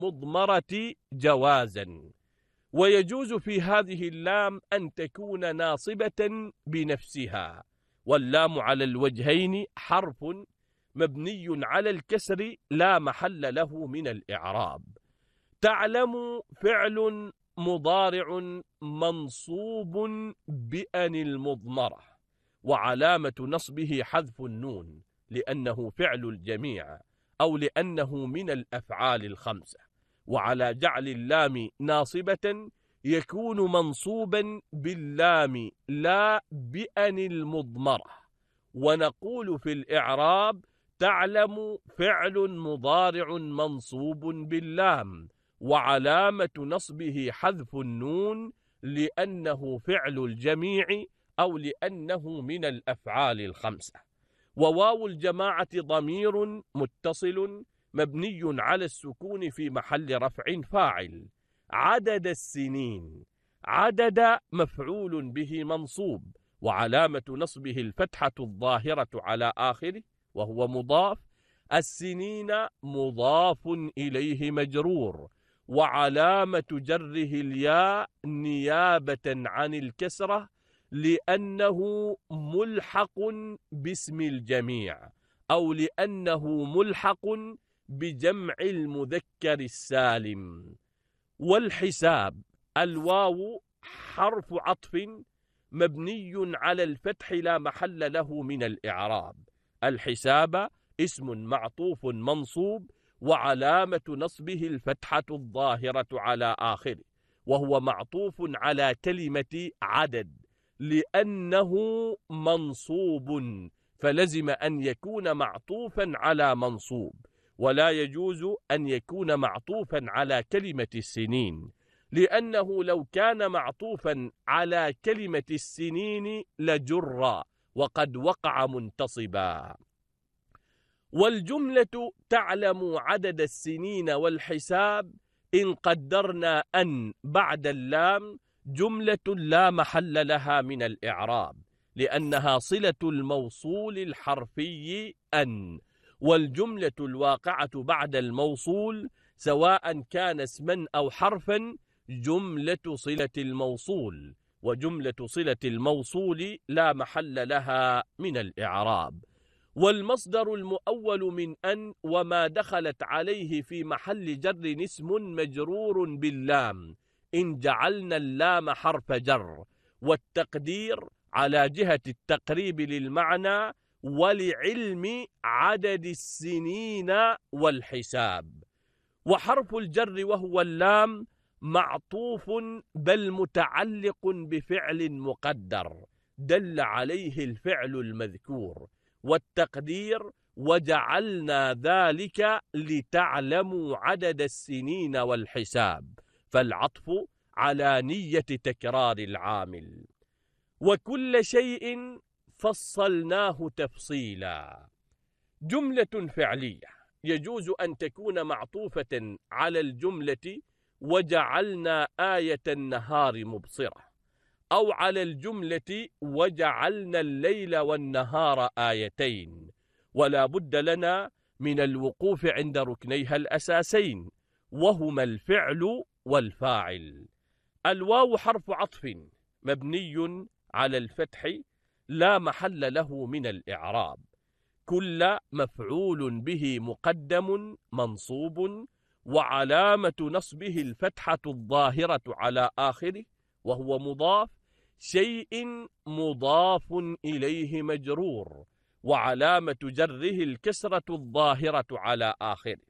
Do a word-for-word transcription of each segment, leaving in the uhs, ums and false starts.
المضمرة جوازا. ويجوز في هذه اللام أن تكون ناصبة بنفسها، واللام على الوجهين حرف مبني على الكسر لا محل له من الإعراب. تعلم فعل مضارع منصوب بأن المضمرة، وعلامة نصبه حذف النون لأنه فعل الجميع أو لأنه من الأفعال الخمسة. وعلى جعل اللام ناصبة يكون منصوبا باللام لا بأن المضمرة. ونقول في الإعراب: تعلم فعل مضارع منصوب باللام، وعلامة نصبه حذف النون لأنه فعل الجميع أو لأنه من الأفعال الخمسة. وواو الجماعة ضمير متصل مبني على السكون في محل رفع فاعل. عدد السنين، عدد مفعول به منصوب، وعلامة نصبه الفتحة الظاهرة على آخره وهو مضاف. السنين مضاف إليه مجرور، وعلامة جره الياء نيابة عن الكسرة لأنه ملحق باسم الجميع أو لأنه ملحق بجمع المذكر السالم. والحساب، الواو حرف عطف مبني على الفتح لا محل له من الإعراب. الحساب اسم معطوف منصوب، وعلامة نصبه الفتحة الظاهرة على آخره، وهو معطوف على كلمة عدد لأنه منصوب، فلزم أن يكون معطوفا على منصوب. ولا يجوز أن يكون معطوفا على كلمة السنين، لأنه لو كان معطوفا على كلمة السنين لجر وقد وقع منتصبا. والجملة تعلم عدد السنين والحساب إن قدرنا أن بعد اللام جملة لا محل لها من الإعراب، لأنها صلة الموصول الحرفي أن. والجملة الواقعة بعد الموصول سواء كان اسما أو حرفا جملة صلة الموصول، وجملة صلة الموصول لا محل لها من الإعراب. والمصدر المؤول من أن وما دخلت عليه في محل جر اسم مجرور باللام إن جعلنا اللام حرف جر، والتقدير على جهة التقريب للمعنى ولعلم عدد السنين والحساب. وحرف الجر وهو اللام معطوف بل متعلق بفعل مقدر دل عليه الفعل المذكور، والتقدير وجعلنا ذلك لتعلموا عدد السنين والحساب، فالعطف على نية تكرار العامل. وكل شيء فصلناه تفصيلا، جملة فعلية يجوز أن تكون معطوفة على الجملة وجعلنا آية النهار مبصرة، أو على الجملة وجعلنا الليل والنهار آيتين. ولا بد لنا من الوقوف عند ركنيها الأساسين وهما الفعل والفاعل. الواو حرف عطف مبني على الفتح لا محل له من الإعراب. كل مفعول به مقدم منصوب، وعلامة نصبه الفتحة الظاهرة على آخره وهو مضاف. شيء مضاف إليه مجرور، وعلامة جره الكسرة الظاهرة على آخره.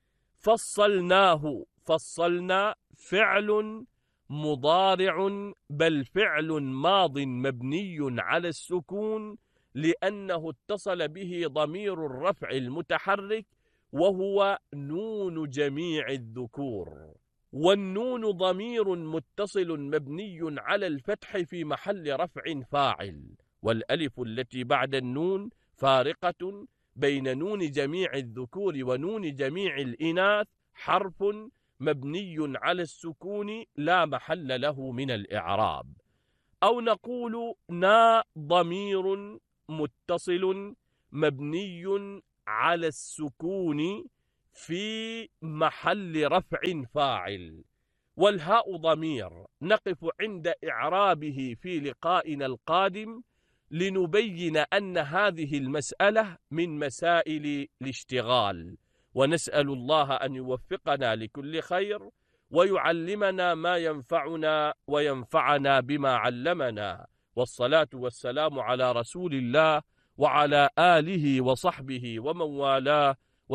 فصلناه، فصلنا فعل مضارع بل فعل ماض مبني على السكون لأنه اتصل به ضمير الرفع المتحرك وهو نون جميع الذكور. والنون ضمير متصل مبني على الفتح في محل رفع فاعل، والألف التي بعد النون فارقة بين نون جميع الذكور ونون جميع الإناث حرف مبني على السكون لا محل له من الإعراب. أو نقول نا ضمير متصل مبني على السكون في محل رفع فاعل، والهاء ضمير نقف عند إعرابه في لقائنا القادم لنبين أن هذه المسألة من مسائل الاشتغال، ونسأل الله أن يوفقنا لكل خير ويعلمنا ما ينفعنا وينفعنا بما علمنا، والصلاة والسلام على رسول الله وعلى آله وصحبه ومن والاه،